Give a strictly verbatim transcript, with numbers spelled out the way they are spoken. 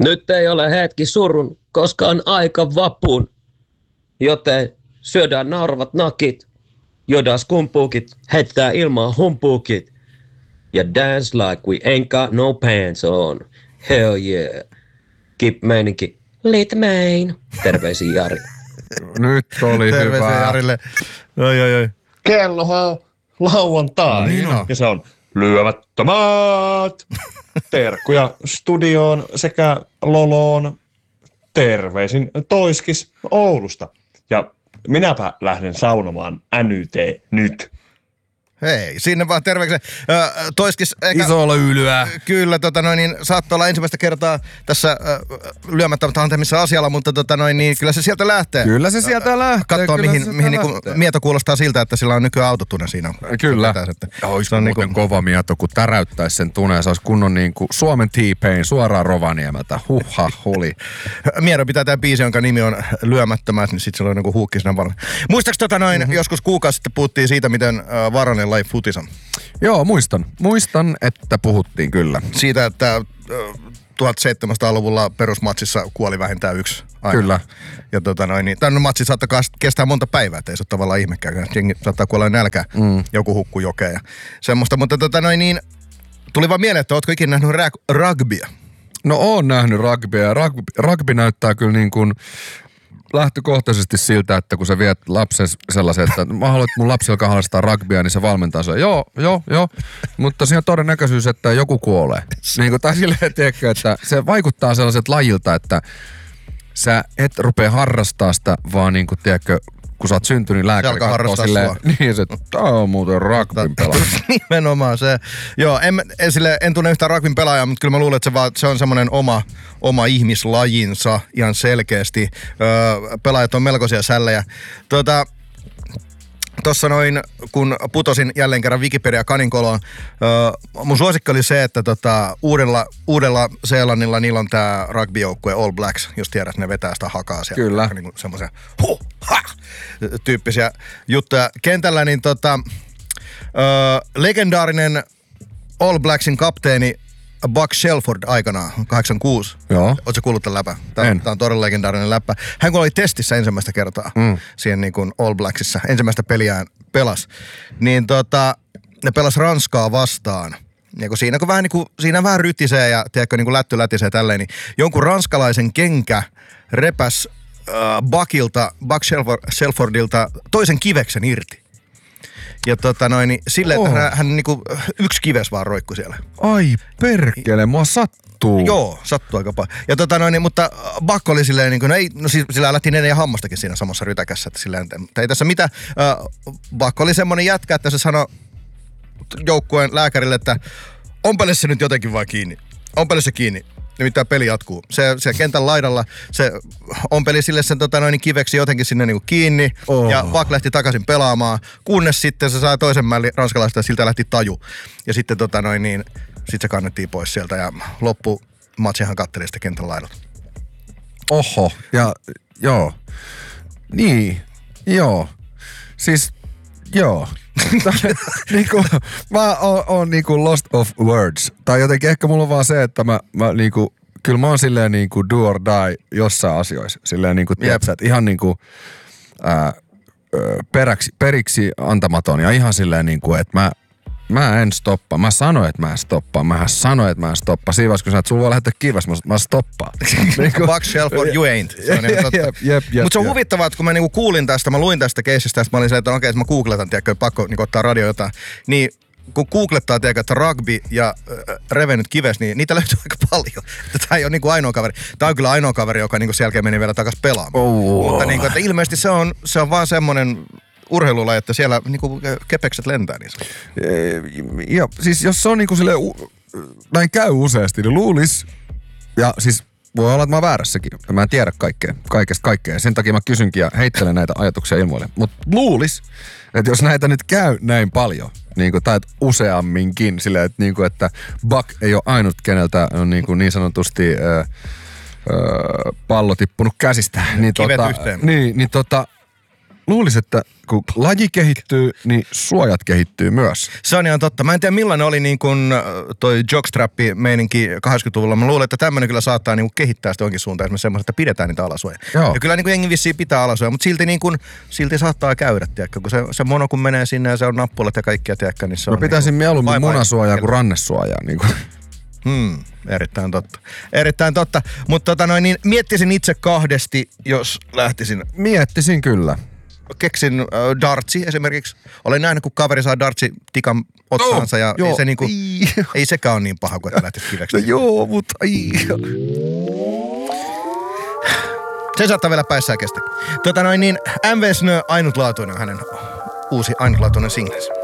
Nyt ei ole hetki surun, koska on aika vapun. Joten syödään nauravat nakit, juodaan skumpuukit, heittää ilmaan humpuukit. Ja dance like we ain't got no pants on. Hell yeah. Keep meininki. Lit main. Terveisiin Jari. Nyt oli Terveisiä hyvä. Terveisiä Jarille. Oi, oi, oi. Kellohan on lauantai. Niin on. Ja se on lyömättömät. Terkkuja studioon sekä Loloon. Terveisin Toiskis Oulusta. Ja minäpä lähden saunomaan N Y T nyt. Hei, sinne vaan terveisiä. Toiskis... Eikä, Iso löylyä. Kyllä, tota noin, niin saattoi olla ensimmäistä kertaa tässä äh, lyömättömät antamissa asialla, mutta tota noin, niin kyllä se sieltä lähtee. Kyllä se sieltä lähtee. Katsoa, kyllä mihin, se mihin niinku lähtee. mieto kuulostaa siltä, että sillä on nykyään autotune siinä. Kyllä. Se Olisiko on muuten niinku- kova mieto, kun täräyttäisi sen tuneen. Se olisi kunnon niinku Suomen T-Pain suoraan Rovaniemeltä. Huhha, huli. Miedo pitää tämä biisi, jonka nimi on Lyömättömät, niin sit sillä on niinku huukki siinä valmiin. Muistaaks tota noin, mm-hmm. joskus kuukausi sitten puhuttiin siitä, miten äh, vaarallinen laji futis on? Joo, muistan. Muistan, että puhuttiin kyllä. Siitä, että äh, tuhatseitsemänsataaluvulla perusmatsissa kuoli vähintään yksi aina. Kyllä. Ja tota noin, niin, tämän matsi saattaa kestää monta päivää, ettei se ole tavallaan ihmekään. Jengi saattaa kuolla nälkään, mm. joku hukku jokeen ja semmoista. Mutta tota noin niin, tuli vaan mieleen, että ootko ikinä nähnyt rag- rugbya? No oon nähnyt rugbya ja rugby, rugby näyttää kyllä niin kuin lähtökohtaisesti siltä, että kun sä viet lapsen sellaisen, että mä haluan, että mun lapsi alkaa harrastaa rugbya, niin se valmentaa se. Joo, joo, joo. Mutta siinä on todennäköisyys, että joku kuolee. Niin kuin, tai silleen, tiedätkö, että se vaikuttaa sellaiset lajilta, että sä et rupea harrastaa sitä, vaan niin kuin, tiedätkö, kun sä oot syntynyt, niin lääkäri katsoo silleen, niin se, tää on muuten rugbyn pelaaja. Nimenomaan se. Joo, en, en, sille, en tunne yhtään rugbyn pelaajaa, mutta kyllä mä luulen, että se, vaan, se on semmoinen oma, oma ihmislajinsa ihan selkeästi. Öö, pelaajat on melkoisia sällejä. Tuota, Tuossa noin, kun putosin jälleen kerran Wikipedia kaninkoloon, öö, mun suosikki oli se, että tota, uudella, uudella Seelannilla niillä on tää rugby-joukkue All Blacks, jos tiedät, ne vetää sitä hakaa sieltä. Kyllä. Niin semmoisia huh, ha, tyyppisiä juttuja kentällä, niin tota, öö, legendaarinen All Blacksin kapteeni Buck Shelford aikanaan, kahdeksankymmentäkuusi. Joo. Ootko kuullut tämän läpä? Tämä, En. tämä on todella legendaarinen läppä. Hän kun oli testissä ensimmäistä kertaa mm. siihen niin kuin All Blacksissa, ensimmäistä peliään pelas, niin tota, ne pelas Ranskaa vastaan. Ja kun siinä kun vähän, niin kuin, siinä vähän rytisee ja tiedätkö, niin kuin lätty lätisee tälleen, niin jonkun ranskalaisen kenkä repäs äh, Buckilta, Buck Shelford, Shelfordilta toisen kiveksen irti. Ja tota noin, niin silleen, Oh. että hän, hän niinku, yksi kives vaan roikkui siellä. Ai perkele, mua sattuu. Joo, sattuu aika paljon. Ja tota noin, niin, mutta Buck oli silleen, niin kuin, no ei, no siis, sillä lähti nenä ja hammastakin siinä samassa rytäkässä, että silleen, että ei tässä mitä. Äh, Buck oli semmonen jätkä, että se sanoi joukkueen lääkärille, että onpele se nyt jotenkin vaan kiinni. Onpele se kiinni. Nimittäin peli jatkuu. Se, se kentän laidalla, se ompeli sille sen tota, noin, kiveksi jotenkin sinne niin kuin kiinni. Oh. Ja Buck lähti takaisin pelaamaan, kunnes sitten se sai toisen mälli ranskalaista ja siltä lähti taju. Ja sitten tota, noin, niin, sit se kannettiin pois sieltä ja loppu matsihan katteli sitä kentän laidalla. Oho, ja joo. Niin, joo. Siis, joo. niinku, mä oon, oon niinku lost of words. Tai jotenkin ehkä mulla on vaan se, että mä, mä niinku, kyllä mä oon silleen niinku do or die jossain asioissa. Silleen niinku, tiedätkö, että ihan niinku ää, peräksi, periksi antamaton ja ihan silleen niinku, että mä, mä en stoppa. Mä sanoin, että mä en stoppa. Mä sanoin, että mä en stoppa. Siinä vaiheessa, kun sä et, sulla voi lähettää kiväs, mä, mä stoppaan. Niinku, Buck Shelford, you ain't. Se on ihan totta. Jep, jep, jep, Mutta se on jep. huvittavaa, että kun mä niinku kuulin tästä, mä luin tästä keisistä, että mä olin se, että okei, että mä googletan, tiedätkö, pakko niinku ottaa radio jotain. Niin kun googlettaa, tiedätkö, että rugby ja äh, revennyt kives, niin niitä löytyy aika paljon. Tämä ei ole niinku ainoa kaveri. Tämä on kyllä ainoa kaveri, joka niinku sen jälkeen meni vielä takaisin pelaamaan. Oh. Mutta niinku, että ilmeisesti se on, se on vaan semmoinen urheilulaji, että siellä niinku kepekset lentää niissä. Ja siis jos se on niinku silleen, u- näin käy useasti, niin luulis, ja siis voi olla, että mä oon väärässäkin. Mä en tiedä kaikkea, kaikesta kaikkea. Sen takia mä kysynkin ja heittelen näitä ajatuksia ilmoille. Mutta luulis, että jos näitä nyt käy näin paljon, niin kuin, tai useamminkin, silleen, että, niin kuin, että Buck ei ole ainut, keneltä on niin, kuin niin sanotusti ö, ö, pallo tippunut käsistä. Niin, Kivet tota, yhteen. Niin, niin tota, luulisin, että kun laji kehittyy, niin suojat kehittyy myös. Se on ihan totta. Mä en tiedä millainen oli niin kuin toi jockstrappi meininki kahdeksankymmentäluvulla. Mä luulen, että tämmöinen kyllä saattaa niin kuin kehittää sitä onkin suuntaan. Esimerkiksi semmoista, että pidetään niitä alasuoja. Joo. Ja kyllä niin kuin jengi vissiin pitää alasuoja, mutta silti, niin kuin, silti saattaa käydä, tiedätkö? Kun se, se mono kun menee sinne ja se on nappulat ja kaikkia, tiedätkö, niin se Mä on pitäisin niin mieluummin munasuojaa kuin rannesuojaa. Niin kuin. Hmm, erittäin totta. Erittäin totta. Mutta tota noin, niin miettisin itse kahdesti, jos lähtisin. Miettisin kyllä. Keksin äh, dartsi esimerkiksi. Olen nähnyt, kun kaveri saa dartsi tikan otsaansa ja joo. ei, se niinku, ei sekään ole niin paha kuin että lähtisi kiveksi. No joo, mutta ai. Se saattaa vielä päissään kestä. Tota noin niin, M V Snö ainutlaatuinen on hänen uusi ainutlaatuinen singlensä.